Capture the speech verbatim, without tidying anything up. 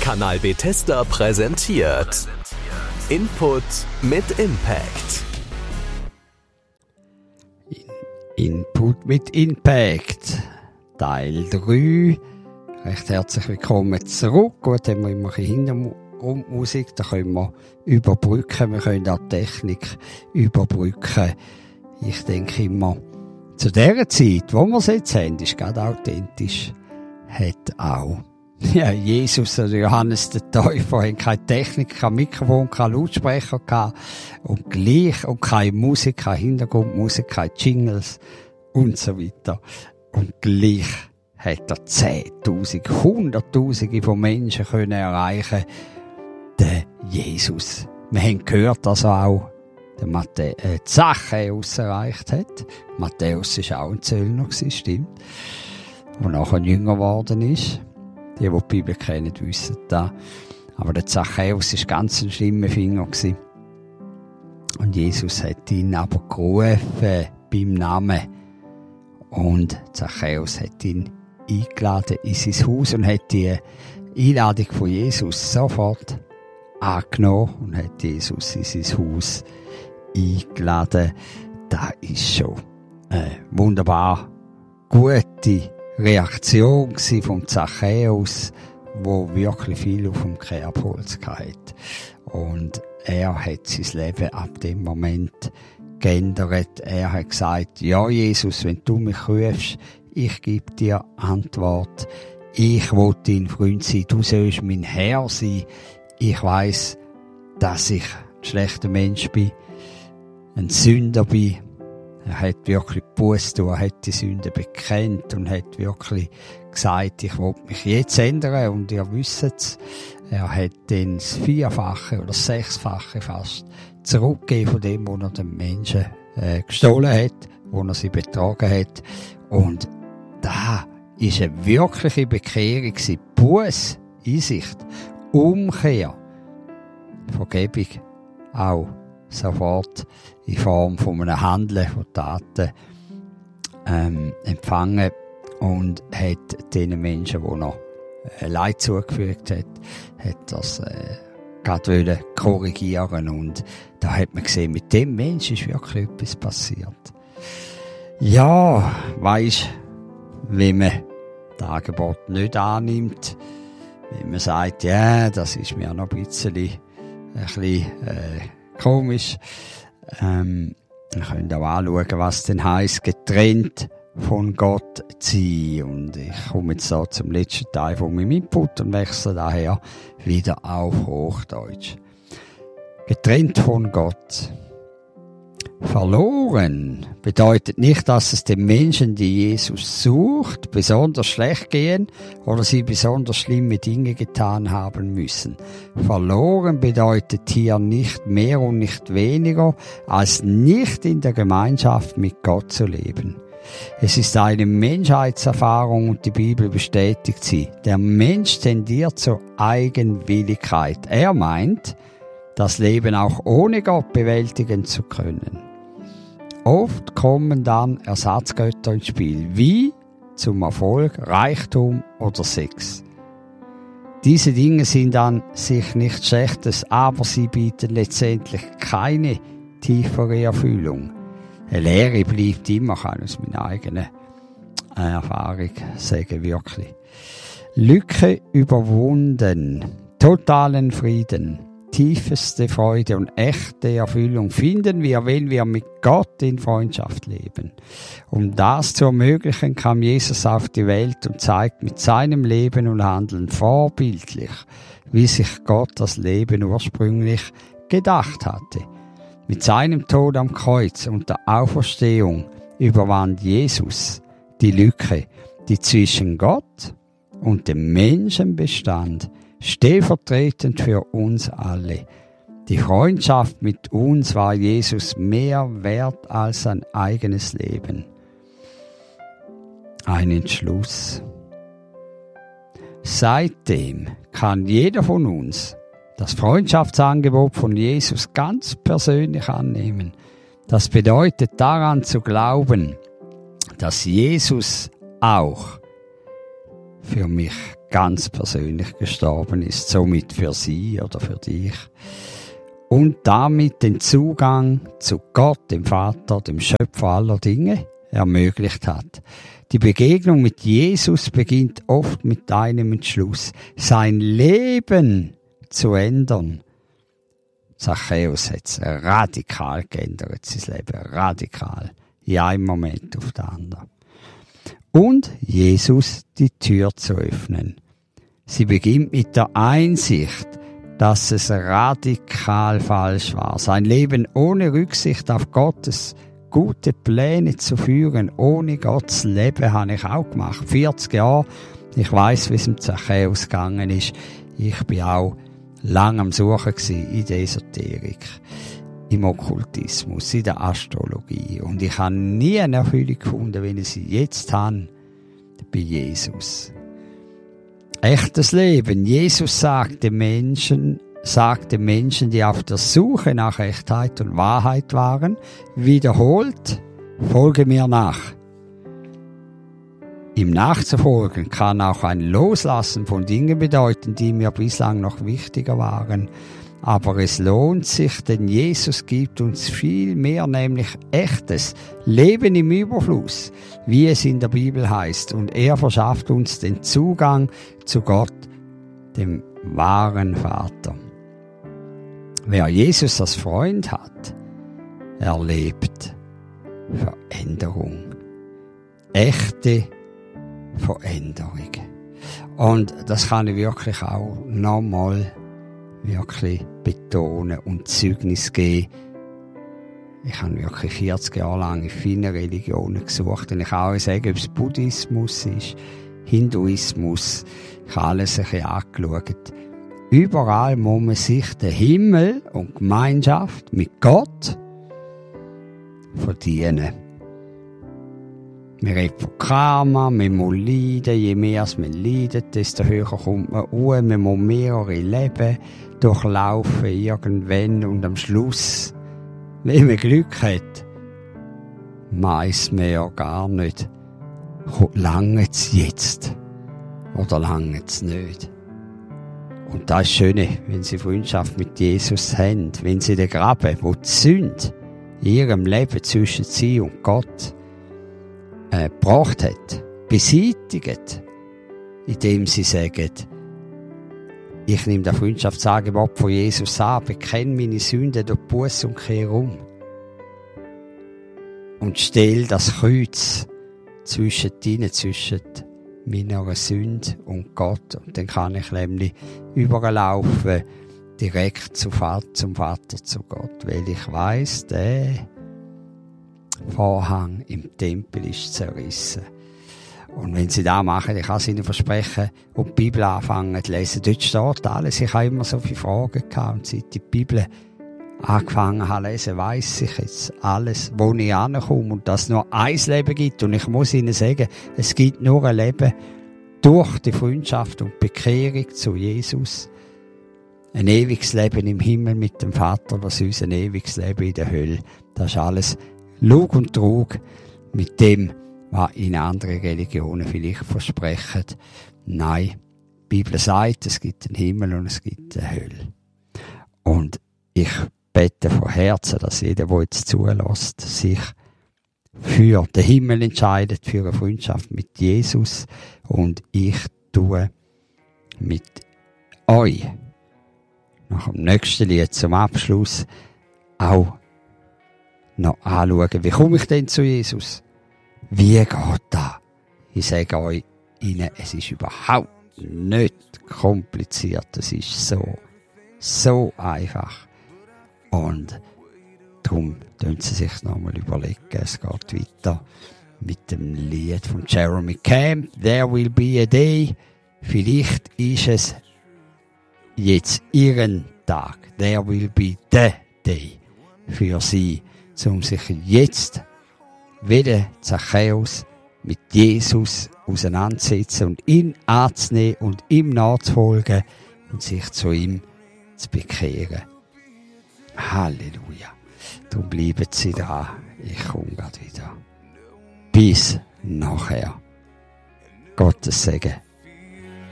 Kanal Bethesda präsentiert Input mit Impact. Input mit Impact, Teil drei. Recht herzlich willkommen zurück. Gut, haben wir immer ein bisschen Hintergrundmusik, da können wir überbrücken, wir können auch die Technik überbrücken. Ich denke immer, zu dieser Zeit, wo wir es jetzt haben, ist gerade authentisch, hat auch ja, Jesus oder Johannes der Täufer haben keine Technik, kein Mikrofon, kein Lautsprecher gehabt und gleich und keine Musik, keine Hintergrundmusik, keine Jingles und so weiter. Und gleich hat er Zehntausend, Hunderttausende von Menschen können erreichen, den Jesus. Wir haben gehört, dass er auch den Matthä- äh, Zachäus erreicht hat. Matthäus war auch ein Zöllner, stimmt. Der nachher jünger geworden ist. Die, die die Bibel kennen, wissen das. Aber der Zachäus war ganz ein schlimmer Finger. Und Jesus hat ihn aber gerufen beim Namen. Und Zachäus hat ihn eingeladen in sein Haus und hat die Einladung von Jesus sofort angenommen und hat Jesus in sein Haus eingeladen. Das ist schon eine wunderbar gute Reaktion vom Zachäus, wo wirklich viel auf dem Kerbholz hatte. Und er hat sein Leben ab dem Moment geändert. Er hat gesagt, ja Jesus, wenn du mich rufst, ich gebe dir Antwort. Ich will dein Freund sein, du sollst mein Herr sein. Ich weiss, dass ich ein schlechter Mensch bin, ein Sünder bin. Er hat wirklich Buße getan, er hat die Sünde bekennt und hat wirklich gesagt, ich will mich jetzt ändern. Und ihr wisst es, er hat dann das Vierfache oder das Sechsfache fast zurückgegeben von dem, was er den Menschen äh, gestohlen hat, wo er sie betrogen hat. Und da ist eine wirkliche Bekehrung, Buße, Einsicht, Umkehr, Vergebung auch sofort in Form von einem Handeln, von Taten ähm, empfangen und hat den Menschen, die noch äh, Leid zugefügt hat, hat das äh, gerade korrigieren und da hat man gesehen, mit dem Menschen ist wirklich etwas passiert. Ja, weisst, wenn man das Angebot nicht annimmt, wenn man sagt, ja, das ist mir noch ein bisschen, ein bisschen äh, komisch. Ähm, wir können auch anschauen, was denn heisst, getrennt von Gott zu sein. Und ich komme jetzt so zum letzten Teil von meinem Input und wechsle daher wieder auf Hochdeutsch. Getrennt von Gott. Verloren bedeutet nicht, dass es den Menschen, die Jesus sucht, besonders schlecht gehen oder sie besonders schlimme Dinge getan haben müssen. Verloren bedeutet hier nicht mehr und nicht weniger, als nicht in der Gemeinschaft mit Gott zu leben. Es ist eine Menschheitserfahrung und die Bibel bestätigt sie. Der Mensch tendiert zur Eigenwilligkeit. Er meint, das Leben auch ohne Gott bewältigen zu können. Oft kommen dann Ersatzgötter ins Spiel, wie zum Erfolg, Reichtum oder Sex. Diese Dinge sind an sich nichts Schlechtes, aber sie bieten letztendlich keine tiefere Erfüllung. Eine Lehre bleibt immer, kann ich aus meiner eigenen Erfahrung sagen, wirklich. Lücke überwunden, totalen Frieden, tiefste Freude und echte Erfüllung finden wir, wenn wir mit Gott in Freundschaft leben. Um das zu ermöglichen, kam Jesus auf die Welt und zeigt mit seinem Leben und Handeln vorbildlich, wie sich Gott das Leben ursprünglich gedacht hatte. Mit seinem Tod am Kreuz und der Auferstehung überwand Jesus die Lücke, die zwischen Gott und dem Menschen bestand, stellvertretend für uns alle. Die Freundschaft mit uns war Jesus mehr wert als sein eigenes Leben. Ein Entschluss. Seitdem kann jeder von uns das Freundschaftsangebot von Jesus ganz persönlich annehmen. Das bedeutet daran zu glauben, dass Jesus auch für mich ganz persönlich gestorben ist, somit für sie oder für dich. Und damit den Zugang zu Gott, dem Vater, dem Schöpfer aller Dinge, ermöglicht hat. Die Begegnung mit Jesus beginnt oft mit einem Entschluss, sein Leben zu ändern. Zachäus hat es radikal geändert, sein Leben radikal, in einem Moment auf den anderen. Und Jesus die Tür zu öffnen. Sie beginnt mit der Einsicht, dass es radikal falsch war, sein Leben ohne Rücksicht auf Gottes gute Pläne zu führen. Ohne Gottes Leben habe ich auch gemacht. vierzig Jahre. Ich weiss, wie es im Zachäus gegangen ist. Ich bin auch lang am Suchen gewesen in der Esoterik, im Okkultismus, in der Astrologie. Und ich habe nie eine Erfüllung gefunden, wie ich sie jetzt habe, bei Jesus. Echtes Leben. Jesus sagt den Menschen, sagt den Menschen, die auf der Suche nach Echtheit und Wahrheit waren, wiederholt, folge mir nach. Ihm nachzufolgen kann auch ein Loslassen von Dingen bedeuten, die mir bislang noch wichtiger waren. Aber es lohnt sich, denn Jesus gibt uns viel mehr, nämlich echtes Leben im Überfluss, wie es in der Bibel heißt. Und er verschafft uns den Zugang zu Gott, dem wahren Vater. Wer Jesus als Freund hat, erlebt Veränderung. Echte Veränderung. Und das kann ich wirklich auch nochmal wirklich betonen und Zeugnis geben. Ich habe wirklich vierzig Jahre lang in vielen Religionen gesucht und ich kann auch sagen, ob es Buddhismus ist, Hinduismus, ich habe alles ein bisschen angeschaut. Überall muss man sich den Himmel und Gemeinschaft mit Gott verdienen. Wir reden von Karma, man muss leiden, je mehr man leidet, desto höher kommt man hoch, man muss mehrere Leben durchlaufen irgendwann und am Schluss, wenn man Glück hat, weiss man ja gar nicht, lange es jetzt oder lange es nicht. Und das ist das Schöne, wenn Sie Freundschaft mit Jesus haben, wenn Sie den Graben, wo die Sünde in Ihrem Leben zwischen Sie und Gott äh, gebracht hat, beseitigt, indem Sie sagen, ich nehme das Freundschaftsangebot von Jesus an, bekenne meine Sünden durch Busse und kehre um. Und stelle das Kreuz zwischen ihnen, zwischen meiner Sünde und Gott. Und dann kann ich nämlich überlaufen, direkt zum Vater, zum Vater, zu Gott. Weil ich weiss, der Vorhang im Tempel ist zerrissen. Und wenn sie das machen, ich kann es ihnen versprechen, und die Bibel anfangen zu lesen, dort steht alles. Ich habe immer so viele Fragen gehabt, und seit ich die Bibel angefangen habe zu lesen, weiss ich jetzt alles, wo ich ankomme, und dass es nur ein Leben gibt. Und ich muss ihnen sagen, es gibt nur ein Leben durch die Freundschaft und Bekehrung zu Jesus. Ein ewiges Leben im Himmel mit dem Vater, was uns ein ewiges Leben in der Hölle. Das ist alles Lug und Trug mit dem, was in anderen Religionen vielleicht versprechen. Nein, die Bibel sagt, es gibt einen Himmel und es gibt eine Hölle. Und ich bete von Herzen, dass jeder, der jetzt zulässt, sich für den Himmel entscheidet, für eine Freundschaft mit Jesus. Und ich tue mit euch nach dem nächsten Lied zum Abschluss auch noch anschauen, wie komme ich denn zu Jesus? Wie geht das? Ich sage euch, Ihnen, es ist überhaupt nicht kompliziert. Es ist so, so einfach. Und darum tun Sie sich nochmal überlegen. Es geht weiter mit dem Lied von Jeremy Camp. There will be a day. Vielleicht ist es jetzt Ihren Tag. There will be the day für Sie, um sich jetzt wieder Zachäus mit Jesus auseinandersetzen und ihn anzunehmen und ihm nachzufolgen und sich zu ihm zu bekehren. Halleluja. Darum bleiben Sie da. Ich komme gerade wieder. Bis nachher. Gottes Segen.